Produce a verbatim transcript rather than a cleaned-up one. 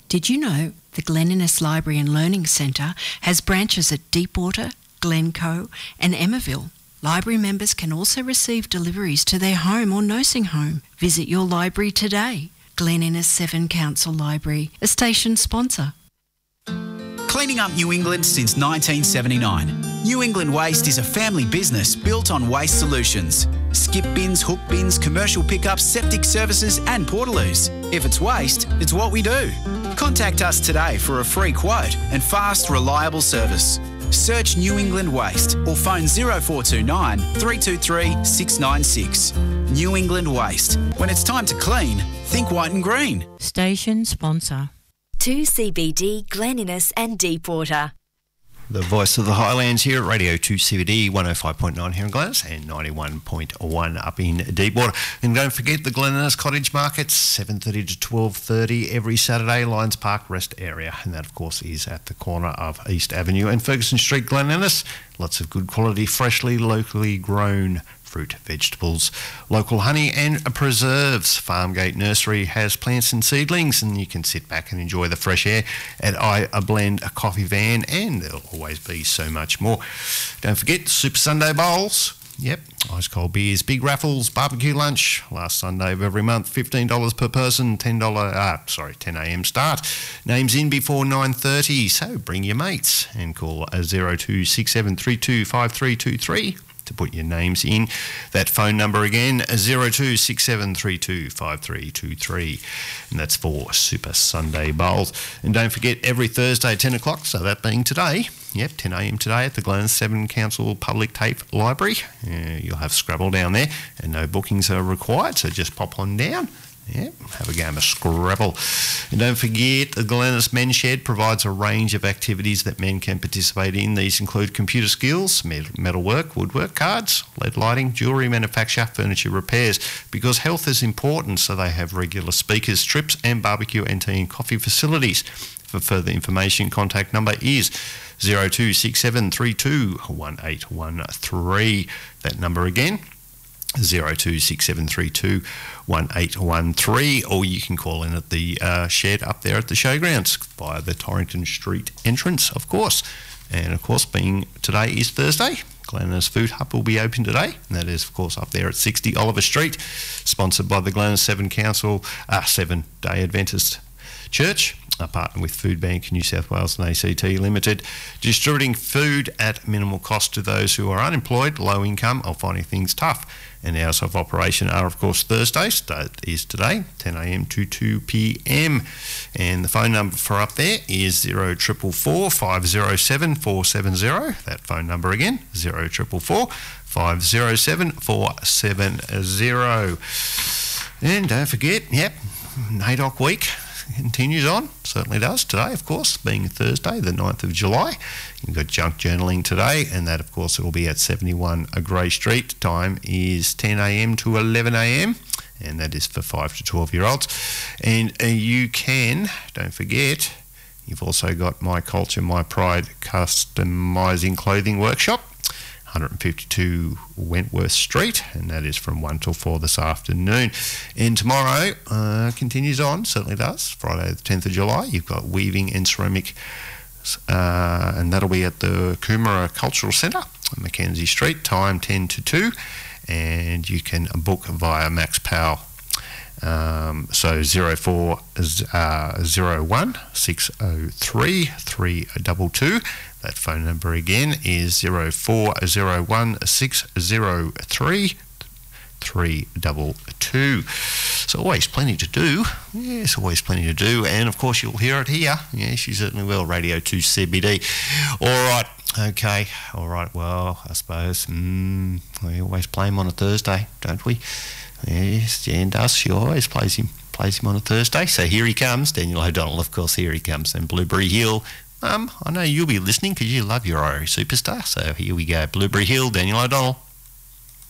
Did you know the Glen Innes Library and Learning Centre has branches at Deepwater, Glencoe and Emmaville? Library members can also receive deliveries to their home or nursing home. Visit your library today. Glen Innes Seven Council Library, a station sponsor. Cleaning up New England since nineteen seventy-nine. New England Waste is a family business built on waste solutions. Skip bins, hook bins, commercial pickups, septic services and portaloos. If it's waste, it's what we do. Contact us today for a free quote and fast, reliable service. Search New England Waste or phone zero four two nine, three two three, six nine six. New England Waste. When it's time to clean, think white and green. Station sponsor. two C B D, Glen Innes and Deepwater. The voice of the Highlands here at Radio two C B D, one oh five point nine here in Glen Innes and ninety-one point one up in Deepwater. And don't forget the Glen Innes Cottage Market, seven thirty to twelve thirty every Saturday, Lions Park Rest area. And that, of course, is at the corner of East Avenue and Ferguson Street, Glen Innes. Lots of good quality, freshly, locally grown fruit, vegetables, local honey and preserves. Farmgate Nursery has plants and seedlings, and you can sit back and enjoy the fresh air at I A Blend a coffee van, and there'll always be so much more. Don't forget Super Sunday Bowls. Yep, ice cold beers, big raffles, barbecue lunch, last Sunday of every month, fifteen dollars per person, ten dollars, uh, sorry, ten a m start. Names in before nine thirty, so bring your mates and call zero two six seven three two five three two three. to put your names in. That phone number again, zero two six seven three two five three two three, and that's for Super Sunday Bowls. And don't forget, every Thursday ten o'clock, so that being today, yep, ten a m today at the Glen Innes Seven Council Public Tape Library. Uh, you'll have Scrabble down there, and no bookings are required, so just pop on down. Yeah, have a game of Scrabble. And don't forget, the Glen Innes Men's Shed provides a range of activities that men can participate in. These include computer skills, metalwork, woodwork, cards, L E D lighting, jewellery manufacture, furniture repairs. Because health is important, so they have regular speakers, trips and barbecue and tea and coffee facilities. For further information, contact number is zero two six seven three two one eight one three. That number again, zero two six seven three two one eight one three, or you can call in at the uh, shed up there at the showgrounds via the Torrington Street entrance, of course. And of course, being today is Thursday, Glen Innes Food Hub will be open today, and that is of course up there at sixty Oliver Street, sponsored by the Glen Innes Seven Council, uh, Seven Day Adventist Church, a partner with Food Bank New South Wales and A C T Limited, distributing food at minimal cost to those who are unemployed, low income, or finding things tough. And hours of operation are, of course, Thursdays. That is today, ten a m to two p m. And the phone number for up there is zero four four, five zero seven, four seven zero. That phone number again, zero four four, five zero seven, four seven zero. And don't forget, yep, NAIDOC week continues on, certainly does today, of course, being Thursday the ninth of July. You've got junk journaling today, and that of course will be at seventy-one Grey Street. Time is ten a m to eleven a m, and that is for five to twelve year olds. And uh, you can, don't forget, you've also got My Culture, My Pride Customising Clothing Workshop, one fifty-two Wentworth Street, and that is from one till four this afternoon. And tomorrow uh, continues on, certainly does, Friday the tenth of July. You've got Weaving and Ceramic, uh, and that'll be at the Coomera Cultural Centre on Mackenzie Street, time ten to two, and you can book via Max Powell. Um, so zero four zero one six zero three three two two. That phone number again is zero four zero one six zero three three two two. So always plenty to do. Yes, always plenty to do. And of course you'll hear it here. Yes, you certainly will. Radio two C B D. All right. Okay. All right. Well, I suppose mm, we always play him on a Thursday, don't we? Yes, Jan does. She always plays him plays him on a Thursday. So here he comes, Daniel O'Donnell, of course, here he comes. And Blueberry Hill. Um, I know you'll be listening because you love your Irish superstar. So here we go. Blueberry Hill, Daniel O'Donnell.